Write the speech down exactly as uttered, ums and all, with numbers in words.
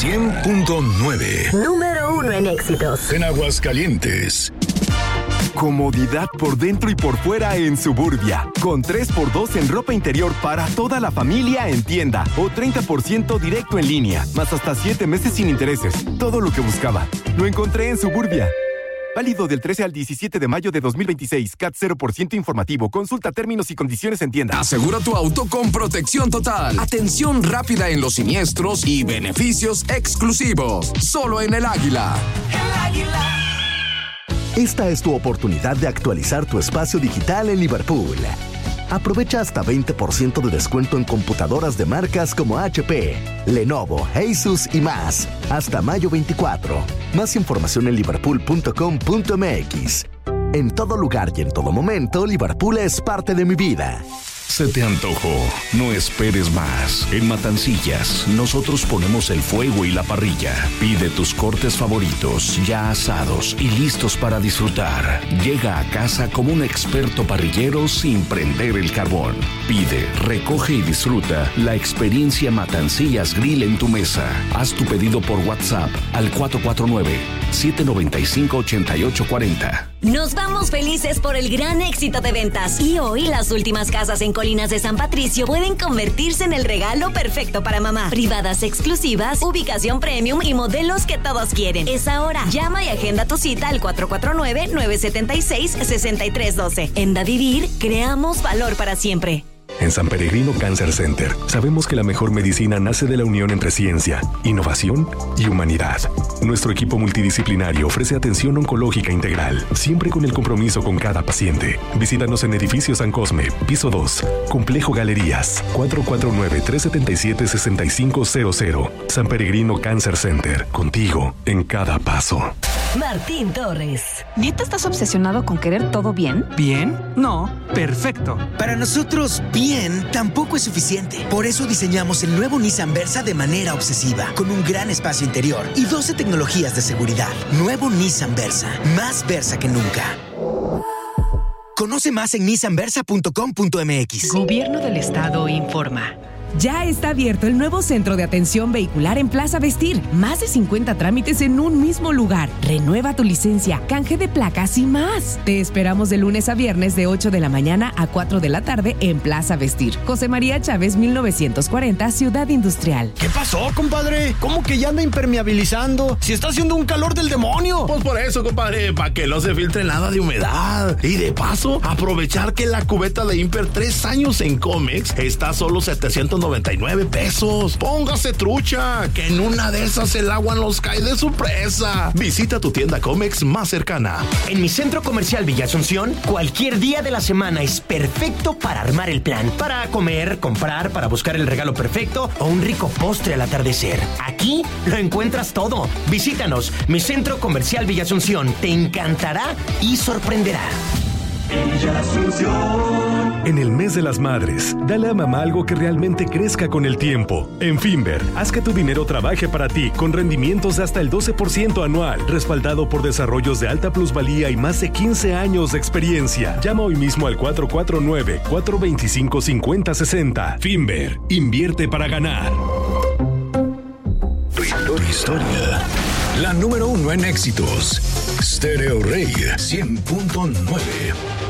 cien punto nueve. Número uno en éxitos. En Aguascalientes. Comodidad por dentro y por fuera en Suburbia. Con tres por dos en ropa interior para toda la familia en tienda. O treinta por ciento directo en línea. Más hasta siete meses sin intereses. Todo lo que buscaba. Lo encontré en Suburbia. Válido del trece al diecisiete de mayo de dos mil veintiséis. C A T cero por ciento informativo. Consulta términos y condiciones en tienda. Asegura tu auto con protección total. Atención rápida en los siniestros y beneficios exclusivos. Solo en El Águila. El Águila. Esta es tu oportunidad de actualizar tu espacio digital en Liverpool. Aprovecha hasta veinte por ciento de descuento en computadoras de marcas como H P, Lenovo, Asus y más. Hasta mayo veinticuatro. Más información en liverpool punto com punto m x. En todo lugar y en todo momento, Liverpool es parte de mi vida. ¿Se te antojó? No esperes más. En Matancillas, nosotros ponemos el fuego y la parrilla. Pide tus cortes favoritos, ya asados y listos para disfrutar. Llega a casa como un experto parrillero sin prender el carbón. Pide, recoge y disfruta la experiencia Matancillas Grill en tu mesa. Haz tu pedido por WhatsApp al cuatro cuatro nueve, siete nueve cinco, ocho ocho cuatro cero. Nos vamos felices por el gran éxito de ventas. Y hoy las últimas casas en Colinas de San Patricio pueden convertirse en el regalo perfecto para mamá. Privadas exclusivas, ubicación premium y modelos que todos quieren. Es ahora. Llama y agenda tu cita al cuatro cuatro nueve, nueve siete seis, seis tres uno dos. En Da Vivir, creamos valor para siempre. En San Peregrino Cancer Center sabemos que la mejor medicina nace de la unión entre ciencia, innovación y humanidad. Nuestro equipo multidisciplinario ofrece atención oncológica integral, siempre con el compromiso con cada paciente. Visítanos en Edificio San Cosme, piso dos, Complejo Galerías, cuatro cuatro nueve, tres siete siete, seis cinco cero cero. San Peregrino Cancer Center, contigo en cada paso. Martín Torres. ¿Neta estás obsesionado con querer todo bien? ¿Bien? No, perfecto. Para nosotros, bien tampoco es suficiente. Por eso diseñamos el nuevo Nissan Versa de manera obsesiva, con un gran espacio interior y doce tecnologías de seguridad. Nuevo Nissan Versa, más Versa que nunca. Conoce más en nissan versa punto com punto m x. Gobierno del Estado informa. Ya está abierto el nuevo centro de atención vehicular en Plaza Vestir. Más de cincuenta trámites en un mismo lugar. Renueva tu licencia, canje de placas y más. Te esperamos de lunes a viernes de ocho de la mañana a cuatro de la tarde en Plaza Vestir. José María Chávez, mil novecientos cuarenta, Ciudad Industrial. ¿Qué pasó, compadre? ¿Cómo que ya anda impermeabilizando? Si está haciendo un calor del demonio. Pues por eso, compadre, para que no se filtre nada de humedad. Y de paso, aprovechar que la cubeta de Imper tres años en Comex está a solo setecientos noventa y nueve pesos. Póngase trucha, que en una de esas el agua nos cae de sorpresa. Visita tu tienda Comex más cercana. En mi centro comercial Villa Asunción, cualquier día de la semana es perfecto para armar el plan. Para comer, comprar, para buscar el regalo perfecto o un rico postre al atardecer. Aquí lo encuentras todo. Visítanos, mi centro comercial Villa Asunción. Te encantará y sorprenderá. Villa Asunción. En el mes de las madres, dale a mamá algo que realmente crezca con el tiempo. En Finver, haz que tu dinero trabaje para ti con rendimientos de hasta el doce por ciento anual, respaldado por desarrollos de alta plusvalía y más de quince años de experiencia. Llama hoy mismo al cuatro cuatro nueve, cuatro dos cinco, cinco cero seis cero. Finver, invierte para ganar. Tu historia. historia. La número uno en éxitos. Stereo Rey cien punto nueve.